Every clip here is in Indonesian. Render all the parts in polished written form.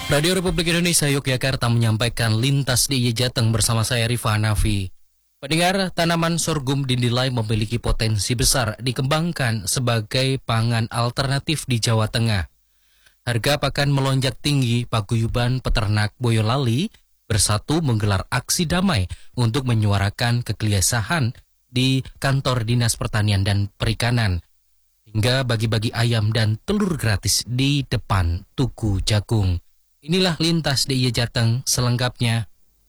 Radio Republik Indonesia Yogyakarta menyampaikan Lintas DIY Jateng bersama saya Rifa Hanafi. Pendengar, tanaman sorghum dinilai memiliki potensi besar dikembangkan sebagai pangan alternatif di Jawa Tengah. Harga pakan melonjak tinggi, paguyuban peternak Boyolali bersatu menggelar aksi damai untuk menyuarakan kegelisahan di kantor Dinas Pertanian dan Perikanan, hingga bagi-bagi ayam dan telur gratis di depan Tugu Jagung. Inilah Lintas DIY Jateng selengkapnya.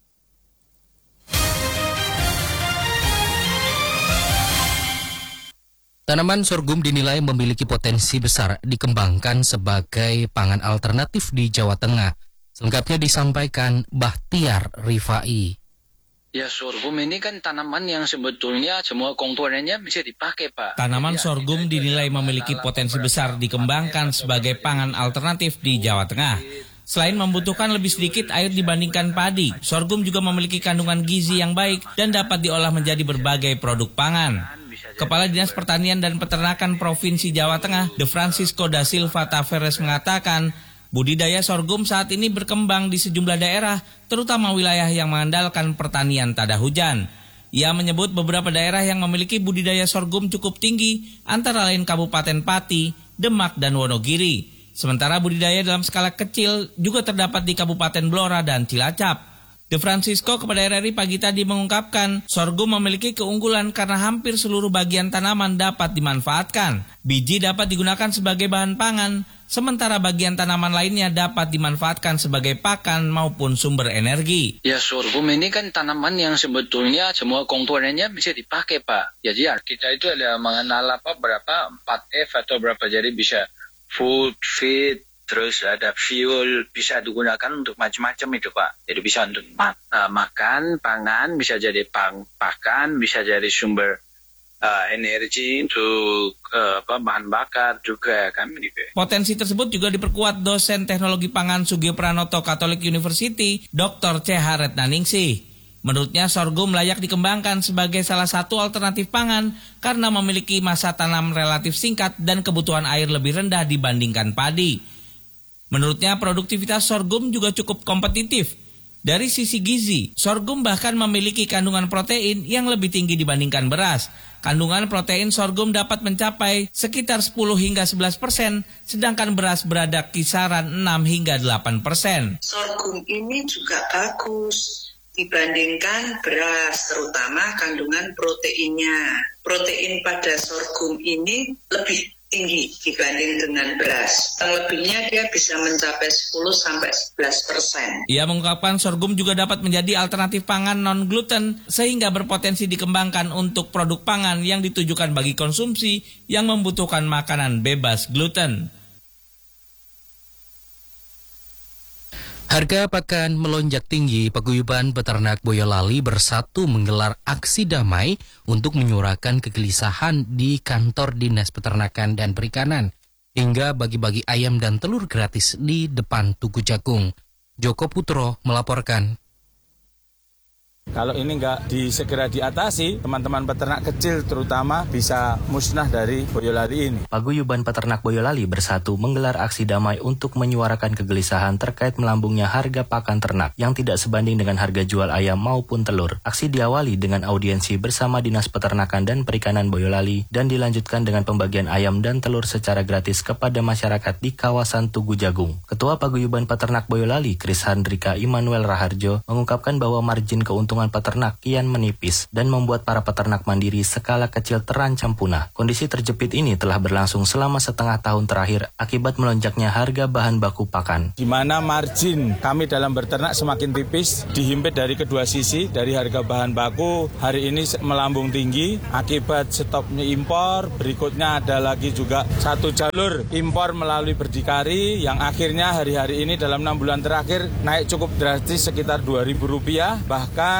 Tanaman sorghum dinilai memiliki potensi besar dikembangkan sebagai pangan alternatif di Jawa Tengah. Selengkapnya disampaikan Bahtiar Rifai. Ya, sorghum ini kan tanaman yang sebetulnya semua komponennya bisa dipakai, Pak. Tanaman sorghum dinilai memiliki potensi besar dikembangkan sebagai pangan alternatif di Jawa Tengah. Selain membutuhkan lebih sedikit air dibandingkan padi, sorghum juga memiliki kandungan gizi yang baik dan dapat diolah menjadi berbagai produk pangan. Kepala Dinas Pertanian dan Peternakan Provinsi Jawa Tengah, De Francisco da Silva Taveres mengatakan, budidaya sorghum saat ini berkembang di sejumlah daerah, terutama wilayah yang mengandalkan pertanian tada hujan. Ia menyebut beberapa daerah yang memiliki budidaya sorghum cukup tinggi, antara lain Kabupaten Pati, Demak, dan Wonogiri. Sementara budidaya dalam skala kecil juga terdapat di Kabupaten Blora dan Cilacap. De Francisco kepada RRI pagi tadi mengungkapkan, sorghum memiliki keunggulan karena hampir seluruh bagian tanaman dapat dimanfaatkan. Biji dapat digunakan sebagai bahan pangan, sementara bagian tanaman lainnya dapat dimanfaatkan sebagai pakan maupun sumber energi. Ya, sorghum ini kan tanaman yang sebetulnya semua komponennya bisa dipakai, Pak. Jadi kita itu ada mengenal berapa 4F atau berapa, jadi bisa food, feed, terus ada fuel, bisa digunakan untuk macam-macam itu, Pak. Jadi bisa untuk makan, pangan, bisa jadi pakan, bisa jadi sumber energi untuk bahan bakar juga kan gitu. Potensi tersebut juga diperkuat dosen teknologi pangan Sugio Pranoto Catholic University, Dr. C.H. Retnaningsih. Menurutnya sorghum layak dikembangkan sebagai salah satu alternatif pangan karena memiliki masa tanam relatif singkat dan kebutuhan air lebih rendah dibandingkan padi. Menurutnya produktivitas sorghum juga cukup kompetitif. Dari sisi gizi, sorghum bahkan memiliki kandungan protein yang lebih tinggi dibandingkan beras. Kandungan protein sorghum dapat mencapai sekitar 10 hingga 11%, sedangkan beras berada kisaran 6 hingga 8%. Sorghum ini juga bagus dibandingkan beras, terutama kandungan proteinnya. Protein pada sorghum ini lebih tinggi dibanding dengan beras. Lebihnya dia bisa mencapai 10-11%. Ia mengungkapkan sorghum juga dapat menjadi alternatif pangan non-gluten sehingga berpotensi dikembangkan untuk produk pangan yang ditujukan bagi konsumsi yang membutuhkan makanan bebas gluten. Harga pakan melonjak tinggi, paguyuban peternak Boyolali bersatu menggelar aksi damai untuk menyuarakan kegelisahan di kantor Dinas Peternakan dan Perikanan, hingga bagi-bagi ayam dan telur gratis di depan Tugu Jagung. Joko Putro melaporkan. Kalau ini nggak segera diatasi, teman-teman peternak kecil terutama bisa musnah dari Boyolali ini. Paguyuban peternak Boyolali bersatu menggelar aksi damai untuk menyuarakan kegelisahan terkait melambungnya harga pakan ternak yang tidak sebanding dengan harga jual ayam maupun telur. Aksi diawali dengan audiensi bersama Dinas Peternakan dan Perikanan Boyolali dan dilanjutkan dengan pembagian ayam dan telur secara gratis kepada masyarakat di kawasan Tugu Jagung. Ketua Paguyuban Peternak Boyolali, Kris Handrika Immanuel Raharjo, mengungkapkan bahwa margin keuntungan peternak kian menipis dan membuat para peternak mandiri skala kecil terancam punah. Kondisi terjepit ini telah berlangsung selama setengah tahun terakhir akibat melonjaknya harga bahan baku pakan. Di mana margin kami dalam berternak semakin tipis, dihimpit dari kedua sisi, dari harga bahan baku hari ini melambung tinggi akibat stopnya impor. Berikutnya ada lagi juga satu jalur impor melalui berdikari yang akhirnya hari-hari ini dalam 6 bulan terakhir naik cukup drastis sekitar Rp2.000, bahkan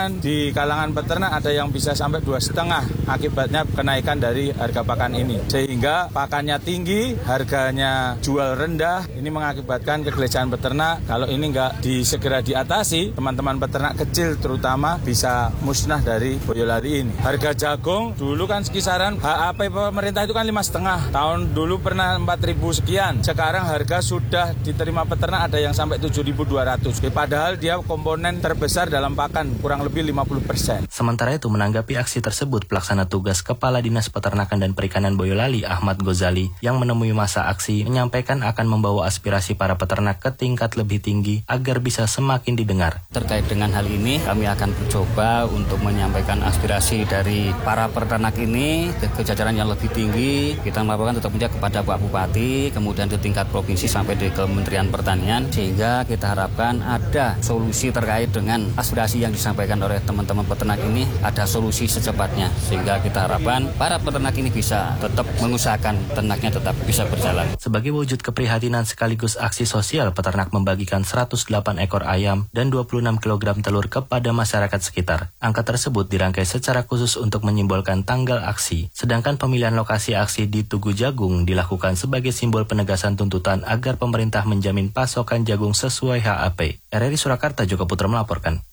bahkan di kalangan peternak ada yang bisa sampai 2,5 akibatnya kenaikan dari harga pakan ini. Sehingga pakannya tinggi, harganya jual rendah, ini mengakibatkan kegelisahan peternak. Kalau ini nggak segera diatasi, teman-teman peternak kecil terutama bisa musnah dari Boyolali ini. Harga jagung dulu kan kisaran HAP pemerintah itu kan 5,5. Tahun dulu pernah 4.000 sekian. Sekarang harga sudah diterima peternak ada yang sampai 7.200. Padahal dia komponen terbesar dalam pakan, kurang lebih 50%. Sementara itu menanggapi aksi tersebut, pelaksana tugas Kepala Dinas Peternakan dan Perikanan Boyolali Ahmad Ghazali yang menemui masa aksi menyampaikan akan membawa aspirasi para peternak ke tingkat lebih tinggi agar bisa semakin didengar. Terkait dengan hal ini, kami akan mencoba untuk menyampaikan aspirasi dari para peternak ini ke jajaran yang lebih tinggi. Kita melaporkan tentunya kepada Pak Bupati, kemudian di tingkat provinsi sampai di Kementerian Pertanian, sehingga kita harapkan ada solusi terkait dengan aspirasi yang disampaikan oleh teman-teman peternak ini, ada solusi secepatnya, sehingga kita harapkan para peternak ini bisa tetap mengusahakan ternaknya tetap bisa berjalan. Sebagai wujud keprihatinan sekaligus aksi sosial, peternak membagikan 108 ekor ayam dan 26 kg telur kepada masyarakat sekitar. Angka tersebut dirangkai secara khusus untuk menyimbolkan tanggal aksi. Sedangkan pemilihan lokasi aksi di Tugu Jagung dilakukan sebagai simbol penegasan tuntutan agar pemerintah menjamin pasokan jagung sesuai HAP. RRI Surakarta, Joko Putra melaporkan.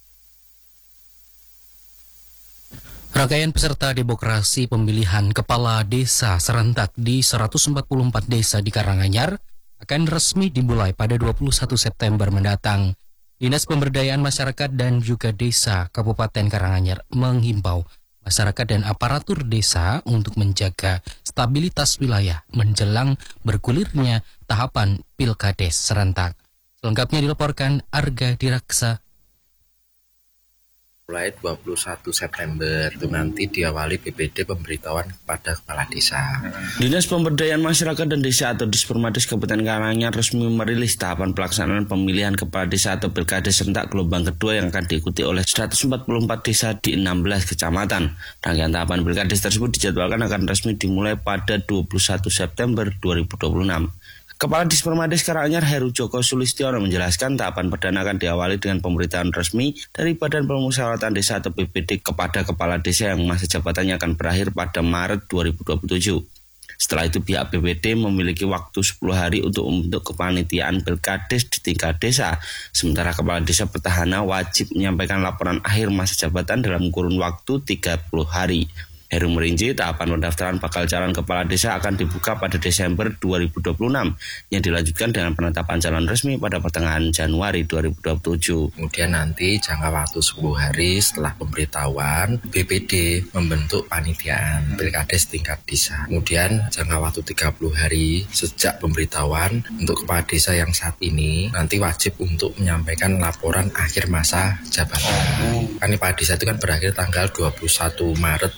Rangkaian peserta demokrasi pemilihan kepala desa serentak di 144 desa di Karanganyar akan resmi dimulai pada 21 September mendatang. Dinas Pemberdayaan Masyarakat dan juga Desa Kabupaten Karanganyar menghimbau masyarakat dan aparatur desa untuk menjaga stabilitas wilayah menjelang bergulirnya tahapan Pilkades serentak. Selengkapnya dilaporkan Arga Diraksa. Mulai 21 September itu nanti diawali BPD pemberitahuan kepada kepala desa. Dinas Pemberdayaan Masyarakat dan Desa atau Dispermades Kabupaten Karanganyar resmi merilis tahapan pelaksanaan pemilihan kepala desa atau Pilkades serentak gelombang kedua yang akan diikuti oleh 144 desa di 16 kecamatan. Rangkaian tahapan Pilkades tersebut dijadwalkan akan resmi dimulai pada 21 September 2026. Kepala Dispermades Karanganyar Heru Joko Sulistiono menjelaskan tahapan perdana akan diawali dengan pemberitahuan resmi dari Badan Permusyawaratan Desa atau BPD kepada kepala desa yang masa jabatannya akan berakhir pada Maret 2027. Setelah itu pihak BPD memiliki waktu 10 hari untuk membentuk kepanitiaan Pilkades di tingkat desa. Sementara kepala desa petahana wajib menyampaikan laporan akhir masa jabatan dalam kurun waktu 30 hari. Heru merinci tahapan pendaftaran bakal calon kepala desa akan dibuka pada Desember 2026 yang dilanjutkan dengan penetapan calon resmi pada pertengahan Januari 2027. Kemudian nanti jangka waktu 10 hari setelah pemberitahuan BPD membentuk panitiaan Pilkades tingkat desa. Kemudian jangka waktu 30 hari sejak pemberitahuan untuk kepala desa yang saat ini nanti wajib untuk menyampaikan laporan akhir masa jabatan. Kan kepala desa itu kan berakhir tanggal 21 Maret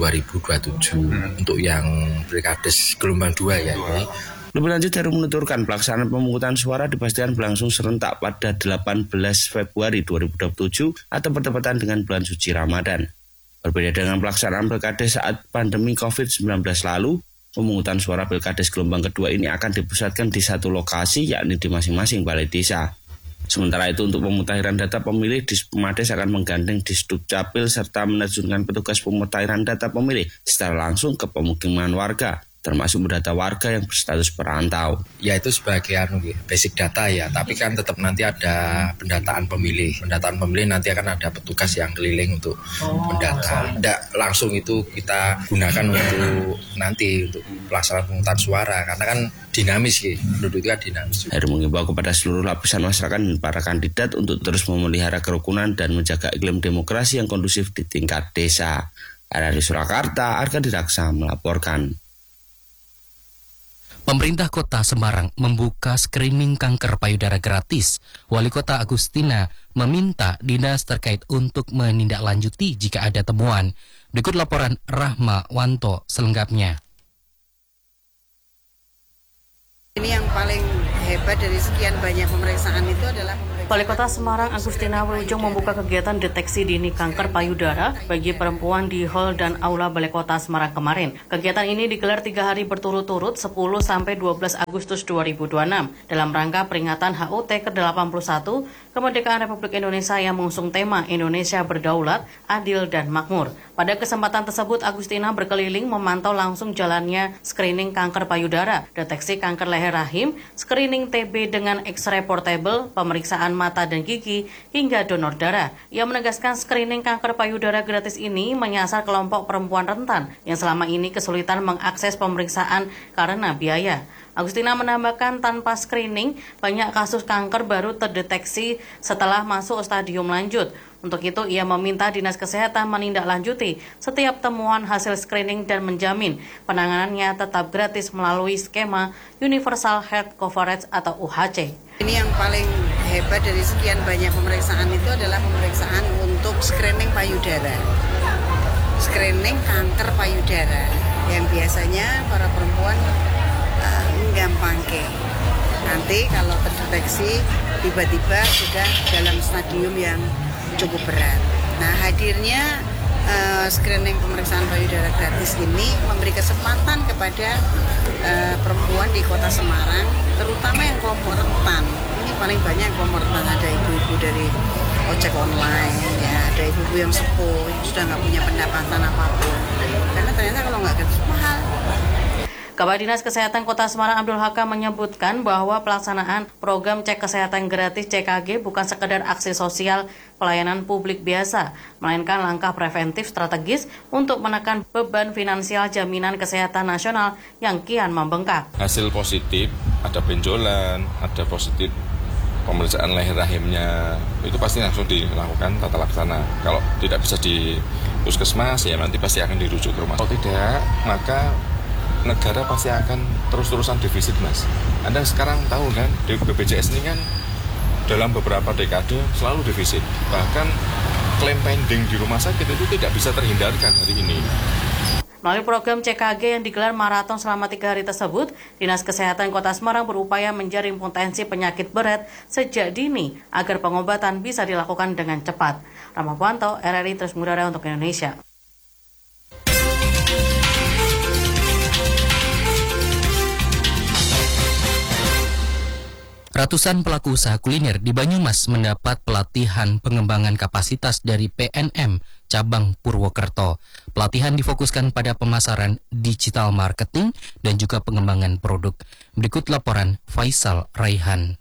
2027 untuk yang Pilkades gelombang 2 ya. Lebih lanjut, Heru menuturkan pelaksanaan pemungutan suara dipastikan berlangsung serentak pada 18 Februari 2027 atau bertepatan dengan bulan suci Ramadan. Berbeda dengan pelaksanaan Pilkades saat pandemi COVID-19 lalu, pemungutan suara Pilkades gelombang kedua ini akan dipusatkan di satu lokasi, yakni di masing-masing balai desa. Sementara itu untuk pemutahiran data pemilih, Dispermades akan menggandeng Disdukcapil serta menerjunkan petugas pemutahiran data pemilih secara langsung ke pemukiman warga, termasuk mendata warga yang berstatus perantau. Ya itu sebagai basic data ya, tapi kan tetap nanti ada pendataan pemilih. Pendataan pemilih nanti akan ada petugas yang keliling untuk mendata. Tidak langsung itu kita gunakan untuk nanti untuk pelaksanaan pemungutan suara, karena kan dinamis gitu, penduduk itu kan dinamis. Heru mengimbau kepada seluruh lapisan masyarakat dan para kandidat untuk terus memelihara kerukunan dan menjaga iklim demokrasi yang kondusif di tingkat desa. RRI Surakarta, Arga Diraksa melaporkan. Pemerintah Kota Semarang membuka screening kanker payudara gratis. Wali Kota Agustina meminta dinas terkait untuk menindaklanjuti jika ada temuan. Berikut laporan Rahma Wanto selengkapnya. Ini yang paling hebat dari sekian banyak pemeriksaan itu adalah Wali Kota Semarang Agustina Wilujeng membuka kegiatan deteksi dini kanker payudara bagi perempuan di Hall dan Aula Balai Kota Semarang kemarin. Kegiatan ini digelar 3 hari berturut-turut 10-12 Agustus 2026 dalam rangka peringatan HUT ke-81 Kemerdekaan Republik Indonesia yang mengusung tema Indonesia Berdaulat, Adil, dan Makmur. Pada kesempatan tersebut, Agustina berkeliling memantau langsung jalannya screening kanker payudara, deteksi kanker leher rahim, screening TB dengan X-ray portable, pemeriksaan mata dan gigi, hingga donor darah. Ia menegaskan screening kanker payudara gratis ini menyasar kelompok perempuan rentan yang selama ini kesulitan mengakses pemeriksaan karena biaya. Agustina menambahkan tanpa screening, banyak kasus kanker baru terdeteksi setelah masuk stadium lanjut. Untuk itu, ia meminta Dinas Kesehatan menindaklanjuti setiap temuan hasil screening dan menjamin penanganannya tetap gratis melalui skema Universal Health Coverage atau UHC. Ini yang paling hebat dari sekian banyak pemeriksaan itu adalah pemeriksaan untuk screening payudara. Screening kanker payudara yang biasanya para perempuan gampang ke. Nanti kalau terdeteksi tiba-tiba sudah dalam stadium yang cukup berat. Nah, hadirnya screening pemeriksaan payudara gratis ini memberi kesempatan kepada perempuan di Kota Semarang, terutama yang kelompok rentan. Ini paling banyak kelompok rentan, ada ibu-ibu dari ojek online, ya, ada ibu-ibu yang sepuh, yang sudah nggak punya pendapatan apapun. Karena ternyata kalau nggak gratis mahal. Kepala Dinas Kesehatan Kota Semarang Abdul Hakam menyebutkan bahwa pelaksanaan program cek kesehatan gratis CKG bukan sekedar aksi sosial pelayanan publik biasa, melainkan langkah preventif strategis untuk menekan beban finansial jaminan kesehatan nasional yang kian membengkak. Hasil positif, ada benjolan, ada positif pemeriksaan leher rahimnya, itu pasti langsung dilakukan tata laksana. Kalau tidak bisa di puskesmas, ya nanti pasti akan dirujuk ke rumah. Kalau tidak, maka negara pasti akan terus-terusan defisit, Mas. Anda sekarang tahu kan, di BPJS ini kan dalam beberapa dekade selalu defisit. Bahkan klaim pending di rumah sakit itu tidak bisa terhindarkan hari ini. Melalui program CKG yang digelar maraton selama 3 hari tersebut, Dinas Kesehatan Kota Semarang berupaya menjaring potensi penyakit berat sejak dini agar pengobatan bisa dilakukan dengan cepat. Rama Puanto, RRI Terus Mengudara untuk Indonesia. Ratusan pelaku usaha kuliner di Banyumas mendapat pelatihan pengembangan kapasitas dari PNM Cabang Purwokerto. Pelatihan difokuskan pada pemasaran digital marketing dan juga pengembangan produk. Berikut laporan Faisal Raihan.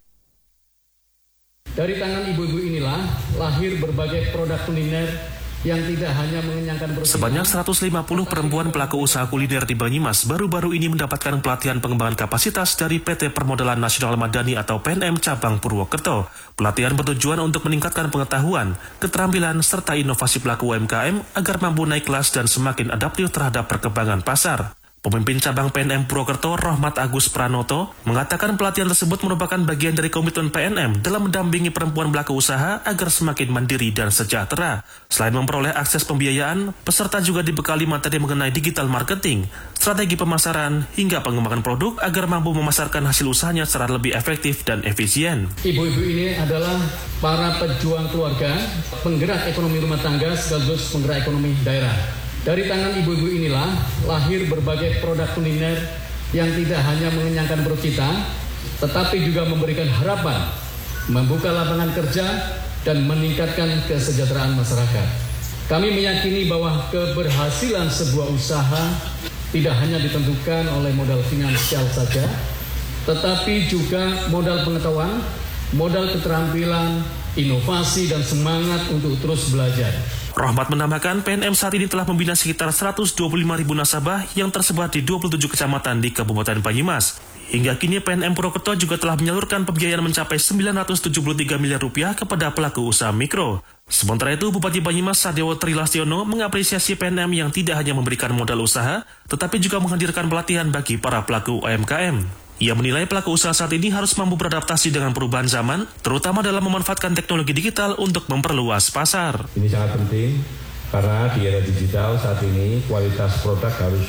Dari tangan ibu-ibu inilah lahir berbagai produk kuliner yang tidak hanya mengenyangkan perut. Sebanyak 150 perempuan pelaku usaha kuliner di Banyumas baru-baru ini mendapatkan pelatihan pengembangan kapasitas dari PT Permodalan Nasional Madani atau PNM Cabang Purwokerto. Pelatihan bertujuan untuk meningkatkan pengetahuan, keterampilan, serta inovasi pelaku UMKM agar mampu naik kelas dan semakin adaptif terhadap perkembangan pasar. Pemimpin cabang PNM Purwokerto, Rohmat Agus Pranoto, mengatakan pelatihan tersebut merupakan bagian dari komitmen PNM dalam mendampingi perempuan pelaku usaha agar semakin mandiri dan sejahtera. Selain memperoleh akses pembiayaan, peserta juga dibekali materi mengenai digital marketing, strategi pemasaran, hingga pengembangan produk agar mampu memasarkan hasil usahanya secara lebih efektif dan efisien. Ibu-ibu ini adalah para pejuang keluarga, penggerak ekonomi rumah tangga sekaligus penggerak ekonomi daerah. Dari tangan ibu-ibu inilah lahir berbagai produk kuliner yang tidak hanya mengenyangkan perut kita, tetapi juga memberikan harapan, membuka lapangan kerja, dan meningkatkan kesejahteraan masyarakat. Kami meyakini bahwa keberhasilan sebuah usaha tidak hanya ditentukan oleh modal finansial saja, tetapi juga modal pengetahuan, modal keterampilan, inovasi, dan semangat untuk terus belajar. Rohmat menambahkan PNM saat ini telah membina sekitar 125.000 nasabah yang tersebar di 27 kecamatan di Kabupaten Banyumas. Hingga kini PNM Purwokerto juga telah menyalurkan pembiayaan mencapai 973 miliar rupiah kepada pelaku usaha mikro. Sementara itu, Bupati Banyumas Sadewo Trilastiono mengapresiasi PNM yang tidak hanya memberikan modal usaha, tetapi juga menghadirkan pelatihan bagi para pelaku UMKM. Ia menilai pelaku usaha saat ini harus mampu beradaptasi dengan perubahan zaman, terutama dalam memanfaatkan teknologi digital untuk memperluas pasar. Ini sangat penting karena di era digital saat ini kualitas produk harus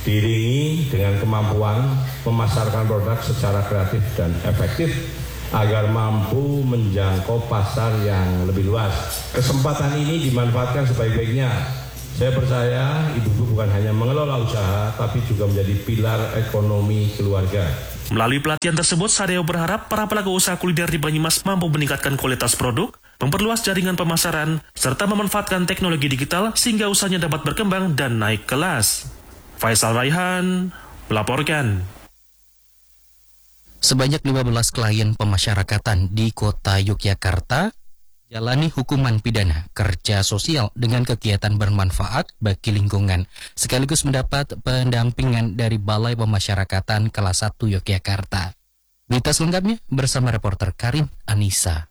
diiringi dengan kemampuan memasarkan produk secara kreatif dan efektif agar mampu menjangkau pasar yang lebih luas. Kesempatan ini dimanfaatkan sebaik-baiknya. Saya percaya ibu-ibu bukan hanya mengelola usaha, tapi juga menjadi pilar ekonomi keluarga. Melalui pelatihan tersebut, Sadeo berharap para pelaku usaha kuliner di Banyumas mampu meningkatkan kualitas produk, memperluas jaringan pemasaran, serta memanfaatkan teknologi digital sehingga usahanya dapat berkembang dan naik kelas. Faisal Raihan melaporkan. Sebanyak 15 klien pemasyarakatan di kota Yogyakarta jalani hukuman pidana kerja sosial dengan kegiatan bermanfaat bagi lingkungan, sekaligus mendapat pendampingan dari Balai Pemasyarakatan Kelas 1 Yogyakarta. Berita selengkapnya bersama reporter Karin Anissa.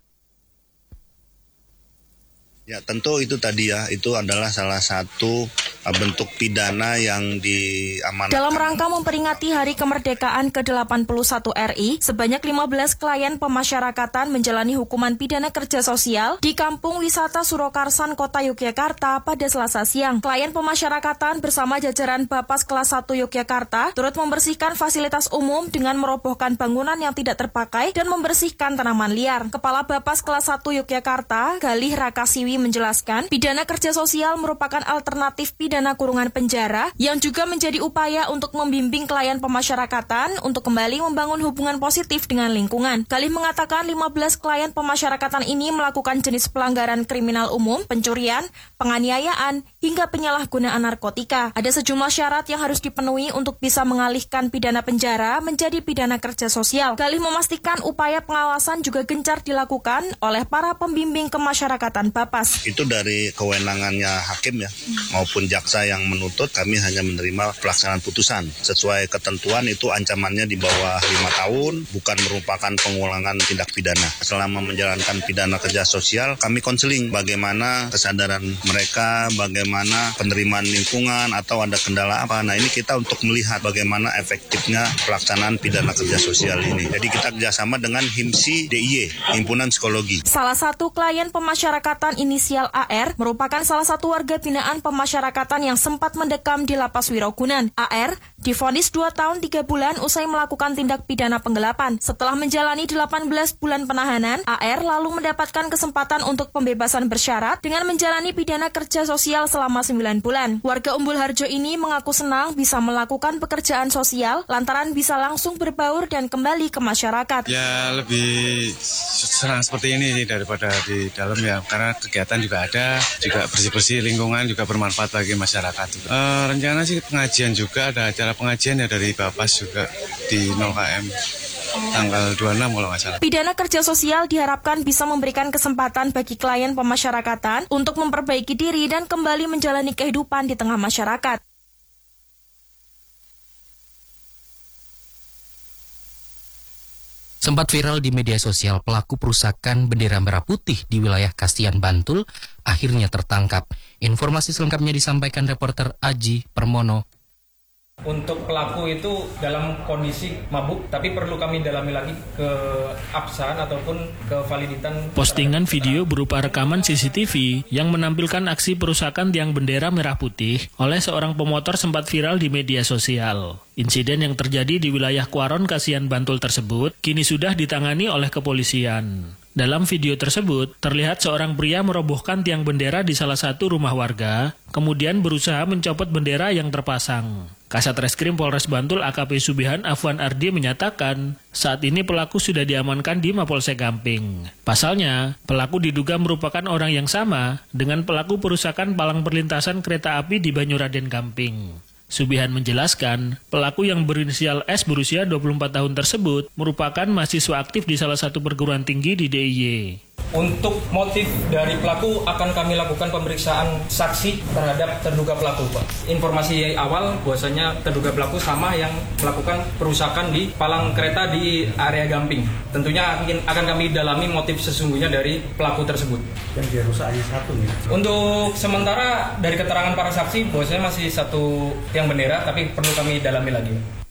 Ya, tentu itu tadi ya, itu adalah salah satu bentuk pidana yang diamanatkan. Dalam rangka memperingati Hari Kemerdekaan ke-81 RI, sebanyak 15 klien pemasyarakatan menjalani hukuman pidana kerja sosial di Kampung Wisata Surakarsan, Kota Yogyakarta pada Selasa siang. Klien pemasyarakatan bersama jajaran Bapas Kelas 1 Yogyakarta turut membersihkan fasilitas umum dengan merobohkan bangunan yang tidak terpakai dan membersihkan tanaman liar. Kepala Bapas Kelas 1 Yogyakarta, Galih Rakasiwi menjelaskan, pidana kerja sosial merupakan alternatif pidana kurungan penjara yang juga menjadi upaya untuk membimbing klien pemasyarakatan untuk kembali membangun hubungan positif dengan lingkungan. Galih mengatakan 15 klien pemasyarakatan ini melakukan jenis pelanggaran kriminal umum, pencurian, penganiayaan, hingga penyalahgunaan narkotika. Ada sejumlah syarat yang harus dipenuhi untuk bisa mengalihkan pidana penjara menjadi pidana kerja sosial. Galih memastikan upaya pengawasan juga gencar dilakukan oleh para pembimbing kemasyarakatan Bapas. Itu dari kewenangannya hakim ya, maupun jaksa yang menuntut, kami hanya menerima pelaksanaan putusan. Sesuai ketentuan itu ancamannya di bawah 5 tahun, bukan merupakan pengulangan tindak pidana. Selama menjalankan pidana kerja sosial, kami konseling bagaimana kesadaran mereka, bagaimana penerimaan lingkungan, atau ada kendala apa. Nah, ini kita untuk melihat bagaimana efektifnya pelaksanaan pidana kerja sosial ini. Jadi kita kerjasama dengan HIMSI DIY, Himpunan Psikologi. Salah satu klien pemasyarakatan inisial AR merupakan salah satu warga binaan pemasyarakatan yang sempat mendekam di Lapas Wirogunan. AR divonis 2 tahun 3 bulan usai melakukan tindak pidana penggelapan. Setelah menjalani 18 bulan penahanan, AR lalu mendapatkan kesempatan untuk pembebasan bersyarat dengan menjalani pidana kerja sosial selama 9 bulan. Warga Umbul Harjo ini mengaku senang bisa melakukan pekerjaan sosial lantaran bisa langsung berbaur dan kembali ke masyarakat. Ya, lebih senang seperti ini daripada di dalam ya, karena kegiatan juga ada, juga bersih-bersih lingkungan, juga bermanfaat bagi masyarakat. Rencana sih pengajian juga, ada acara pengajian ya dari Bapas juga di 0KM. Tanggal 26 kalau nggak salah. Pidana kerja sosial diharapkan bisa memberikan kesempatan bagi klien pemasyarakatan untuk memperbaiki diri dan kembali menjalani kehidupan di tengah masyarakat. Sempat viral di media sosial, pelaku perusakan bendera merah putih di wilayah Kasihan, Bantul akhirnya tertangkap. Informasi selengkapnya disampaikan reporter Aji Permono. Untuk pelaku itu dalam kondisi mabuk, tapi perlu kami dalami lagi ke absahan ataupun ke validitan. Postingan video berupa rekaman CCTV yang menampilkan aksi perusakan tiang bendera merah putih oleh seorang pemotor sempat viral di media sosial. Insiden yang terjadi di wilayah Kuaron, Kasihan, Bantul tersebut kini sudah ditangani oleh kepolisian. Dalam video tersebut, terlihat seorang pria merobohkan tiang bendera di salah satu rumah warga, kemudian berusaha mencopot bendera yang terpasang. Kasat Reskrim Polres Bantul AKP Subihan Afwan Ardi menyatakan, saat ini pelaku sudah diamankan di Mapolsek Gamping. Pasalnya, pelaku diduga merupakan orang yang sama dengan pelaku perusakan palang perlintasan kereta api di Banyuraden Gamping. Subihan menjelaskan, pelaku yang berinisial S berusia 24 tahun tersebut merupakan mahasiswa aktif di salah satu perguruan tinggi di DIY. Untuk motif dari pelaku akan kami lakukan pemeriksaan saksi terhadap terduga pelaku, Pak. Informasi awal bahwasanya terduga pelaku sama yang melakukan perusakan di palang kereta di area Gamping. Tentunya akan kami dalami motif sesungguhnya dari pelaku tersebut. Yang dirusak hanya satu nih. Untuk sementara dari keterangan para saksi bahwasanya masih satu tiang bendera, tapi perlu kami dalami lagi.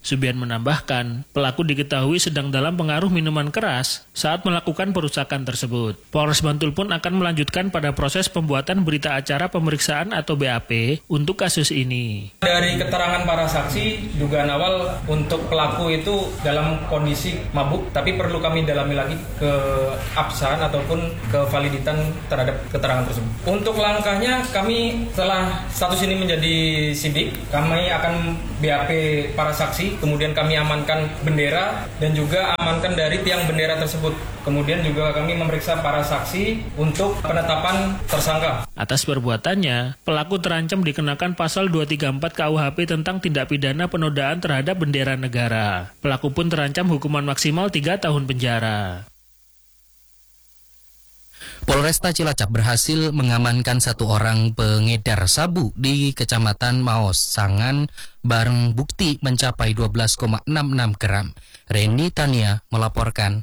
Subian menambahkan, pelaku diketahui sedang dalam pengaruh minuman keras saat melakukan perusakan tersebut. Polres Bantul pun akan melanjutkan pada proses pembuatan berita acara pemeriksaan atau BAP untuk kasus ini. Dari keterangan para saksi, dugaan awal untuk pelaku itu dalam kondisi mabuk, tapi perlu kami dalami lagi ke absahan ataupun ke validitan terhadap keterangan tersebut. Untuk langkahnya, kami setelah status ini menjadi sidik, kami akan BAP para saksi, kemudian kami amankan bendera dan juga amankan dari tiang bendera tersebut. Kemudian juga kami memeriksa para saksi untuk penetapan tersangka. Atas perbuatannya, pelaku terancam dikenakan pasal 234 KUHP tentang tindak pidana penodaan terhadap bendera negara. Pelaku pun terancam hukuman maksimal 3 tahun penjara. Polresta Cilacap berhasil mengamankan 1 orang pengedar sabu di Kecamatan Maos Sangan, barang bukti mencapai 12,66 gram. Reni Tania melaporkan.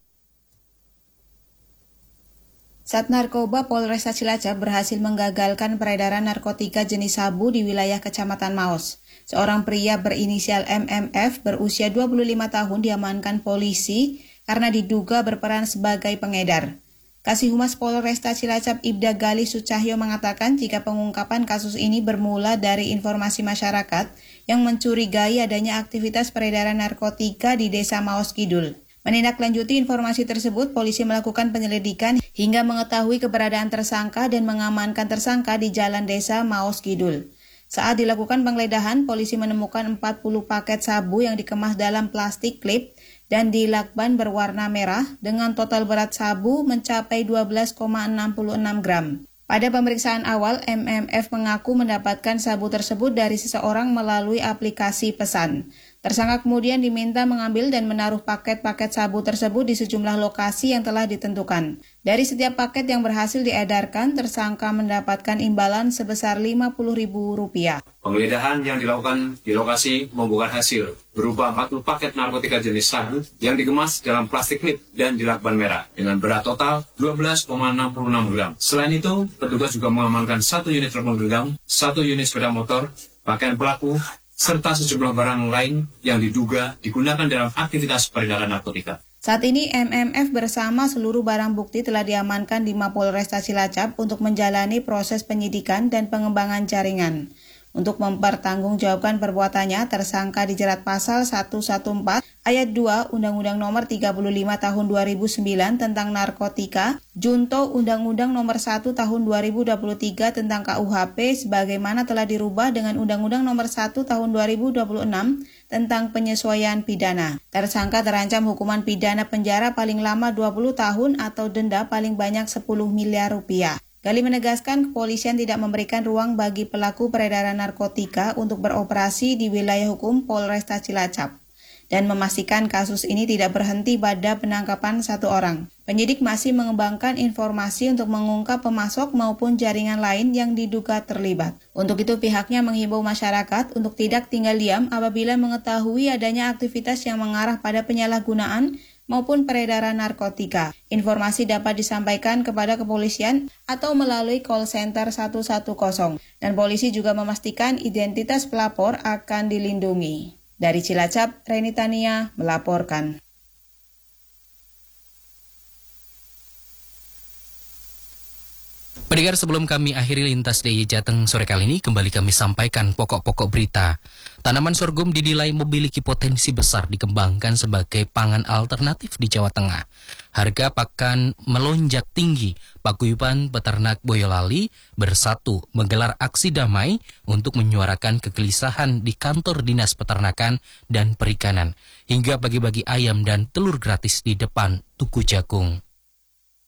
Sat Narkoba Polresta Cilacap berhasil menggagalkan peredaran narkotika jenis sabu di wilayah Kecamatan Maos. Seorang pria berinisial MMF berusia 25 tahun diamankan polisi karena diduga berperan sebagai pengedar. Kasih Humas Polresta Cilacap Ibda Gali Sucahyo mengatakan jika pengungkapan kasus ini bermula dari informasi masyarakat yang mencurigai adanya aktivitas peredaran narkotika di Desa Maos Kidul. Menindaklanjuti informasi tersebut, polisi melakukan penyelidikan hingga mengetahui keberadaan tersangka dan mengamankan tersangka di Jalan Desa Maos Kidul. Saat dilakukan penggeledahan, polisi menemukan 40 paket sabu yang dikemas dalam plastik klip dan di lakban berwarna merah dengan total berat sabu mencapai 12,66 gram. Pada pemeriksaan awal, MMF mengaku mendapatkan sabu tersebut dari seseorang melalui aplikasi pesan. Tersangka kemudian diminta mengambil dan menaruh paket-paket sabu tersebut di sejumlah lokasi yang telah ditentukan. Dari setiap paket yang berhasil diedarkan, tersangka mendapatkan imbalan sebesar Rp50.000. Penggeledahan yang dilakukan di lokasi membuahkan hasil berupa 40 paket narkotika jenis sabu yang dikemas dalam plastik klip dan di lakban merah dengan berat total 12,66 gram. Selain itu, petugas juga mengamankan 1 unit telepon genggam, 1 unit sepeda motor, pakaian pelaku, serta sejumlah barang lain yang diduga digunakan dalam aktivitas peredaran narkotika. Saat ini MMF bersama seluruh barang bukti telah diamankan di Mapolresta Cilacap untuk menjalani proses penyidikan dan pengembangan jaringan. Untuk mempertanggungjawabkan perbuatannya, tersangka dijerat pasal 114 ayat 2 Undang-Undang Nomor 35 Tahun 2009 tentang narkotika, Junto Undang-Undang Nomor 1 Tahun 2023 tentang KUHP sebagaimana telah dirubah dengan Undang-Undang Nomor 1 Tahun 2026 tentang penyesuaian pidana. Tersangka terancam hukuman pidana penjara paling lama 20 tahun atau denda paling banyak 10 miliar rupiah. Gali menegaskan kepolisian tidak memberikan ruang bagi pelaku peredaran narkotika untuk beroperasi di wilayah hukum Polresta Cilacap dan memastikan kasus ini tidak berhenti pada penangkapan 1 orang. Penyidik masih mengembangkan informasi untuk mengungkap pemasok maupun jaringan lain yang diduga terlibat. Untuk itu pihaknya menghimbau masyarakat untuk tidak tinggal diam apabila mengetahui adanya aktivitas yang mengarah pada penyalahgunaan maupun peredaran narkotika. Informasi dapat disampaikan kepada kepolisian atau melalui call center 110. Dan polisi juga memastikan identitas pelapor akan dilindungi. Dari Cilacap, Reni Tania melaporkan. Pendengar, sebelum kami akhiri lintas DIY Jateng sore kali ini, kembali kami sampaikan pokok-pokok berita. Tanaman sorghum dinilai memiliki potensi besar dikembangkan sebagai pangan alternatif di Jawa Tengah. Harga pakan melonjak tinggi. Paguyuban Peternak Boyolali bersatu menggelar aksi damai untuk menyuarakan kegelisahan di kantor Dinas Peternakan dan Perikanan, hingga bagi-bagi ayam dan telur gratis di depan Tugu Jagung.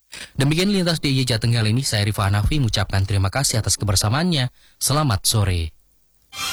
Demikian lintas DIY Jateng kali ini, saya Rifa Hanafi mengucapkan terima kasih atas kebersamaannya. Selamat sore.